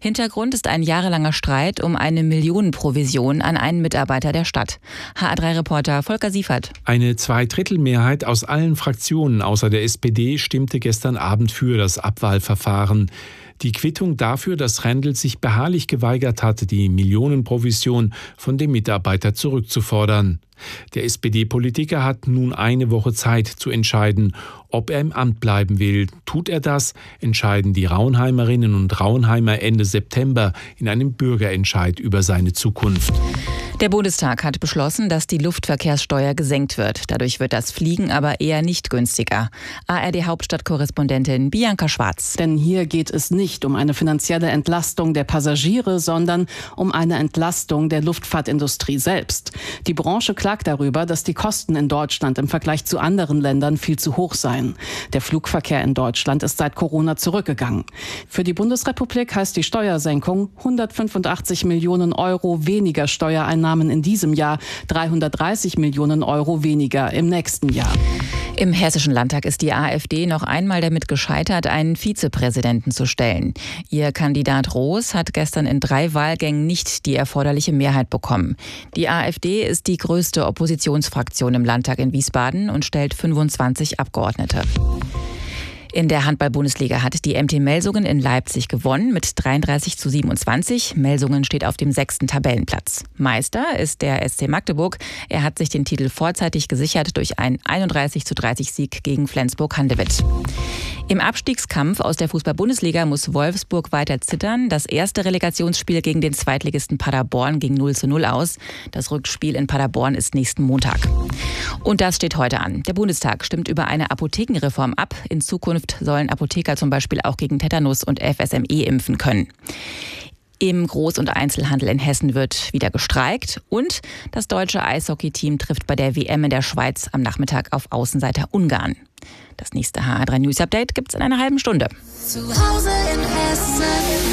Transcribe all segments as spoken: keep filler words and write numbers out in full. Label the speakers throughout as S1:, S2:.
S1: Hintergrund ist ein jahrelanger Streit um eine Millionenprovision an einen Mitarbeiter der Stadt. H A drei Reporter Volker Siefert.
S2: Eine Zweidrittelmehrheit aus allen Fraktionen außer der S P D stimmte gestern Abend für das Abwahlverfahren. Die Quittung dafür, dass Rendel sich beharrlich geweigert hatte, die Millionenprovision von dem Mitarbeiter zurückzufordern. Der S P D-Politiker hat nun eine Woche Zeit zu entscheiden, ob er im Amt bleiben will. Tut er das, entscheiden die Raunheimerinnen und Raunheimer Ende September in einem Bürgerentscheid über seine Zukunft.
S1: Der Bundestag hat beschlossen, dass die Luftverkehrssteuer gesenkt wird. Dadurch wird das Fliegen aber eher nicht günstiger. A R D-Hauptstadtkorrespondentin Bianca Schwarz.
S3: Denn hier geht es nicht um eine finanzielle Entlastung der Passagiere, sondern um eine Entlastung der Luftfahrtindustrie selbst. Die Branche klagt darüber, dass die Kosten in Deutschland im Vergleich zu anderen Ländern viel zu hoch seien. Der Flugverkehr in Deutschland ist seit Corona zurückgegangen. Für die Bundesrepublik heißt die Steuersenkung hundertfünfundachtzig Millionen Euro weniger Steuereinnahmen in diesem Jahr, dreihundertdreißig Millionen Euro weniger im nächsten Jahr.
S1: Im Hessischen Landtag ist die AfD noch einmal damit gescheitert, einen Vizepräsidenten zu stellen. Ihr Kandidat Roos hat gestern in drei Wahlgängen nicht die erforderliche Mehrheit bekommen. Die AfD ist die größte Oppositionsfraktion im Landtag in Wiesbaden und stellt fünfundzwanzig Abgeordnete. In der Handball-Bundesliga hat die M T Melsungen in Leipzig gewonnen mit dreiunddreißig zu siebenundzwanzig. Melsungen steht auf dem sechsten Tabellenplatz. Meister ist der S C Magdeburg. Er hat sich den Titel vorzeitig gesichert durch einen einunddreißig zu dreißig Sieg gegen Flensburg-Handewitt. Im Abstiegskampf aus der Fußball-Bundesliga muss Wolfsburg weiter zittern. Das erste Relegationsspiel gegen den Zweitligisten Paderborn ging null zu null aus. Das Rückspiel in Paderborn ist nächsten Montag. Und das steht heute an. Der Bundestag stimmt über eine Apothekenreform ab. In Zukunft sollen Apotheker zum Beispiel auch gegen Tetanus und F S M E impfen können. Im Groß- und Einzelhandel in Hessen wird wieder gestreikt und das deutsche Eishockey-Team trifft bei der W M in der Schweiz am Nachmittag auf Außenseiter Ungarn. Das nächste H A drei News Update gibt's in einer halben Stunde.
S4: Zu Hause in Hessen.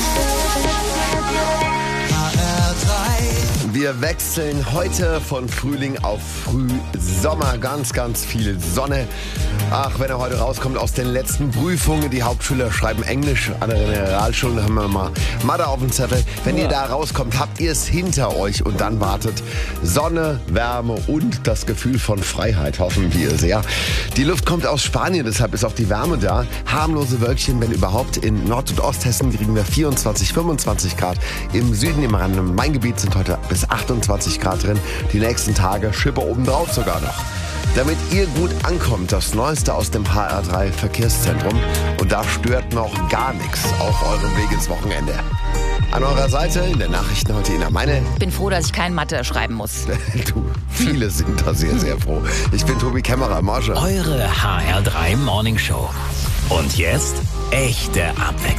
S4: H R drei.
S5: Wir wechseln heute von Frühling auf Frühsommer. Ganz, ganz viel Sonne. Ach, wenn er heute rauskommt aus den letzten Prüfungen. Die Hauptschüler schreiben Englisch. An der Realschule haben wir mal Mathe auf dem Zettel. Wenn ihr da rauskommt, habt ihr es hinter euch und dann wartet Sonne, Wärme und das Gefühl von Freiheit. Hoffen wir sehr. Die Luft kommt aus Spanien, deshalb ist auch die Wärme da. Harmlose Wölkchen, wenn überhaupt. In Nord- und Osthessen kriegen wir vierundzwanzig, fünfundzwanzig Grad. Im Süden, im Rhein-Main-Gebiet sind heute bis achtundzwanzig Grad drin. Die nächsten Tage Schippe obendrauf sogar noch. Damit ihr gut ankommt, das Neueste aus dem H R drei Verkehrszentrum. Und da stört noch gar nichts auf eurem Weg ins Wochenende. An eurer Seite in den Nachrichten heute Ina Meine.
S1: Ich bin froh, dass ich kein Mathe schreiben muss.
S5: Du, viele sind da sehr, sehr froh. Ich bin Tobi Kämmerer, Marge.
S6: Eure H R drei Morning Show. Und jetzt echte Abwechslung.